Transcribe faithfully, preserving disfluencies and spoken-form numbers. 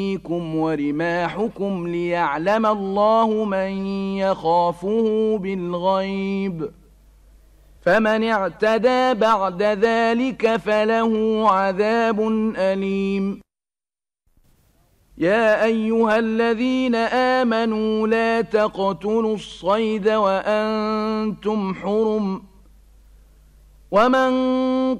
فيكم ورماحكم ليعلم الله من يخافه بالغيب فمن اعتدى بعد ذلك فله عذاب أليم يا أيها الذين آمنوا لا تقتلوا الصيد وأنتم حرم ومن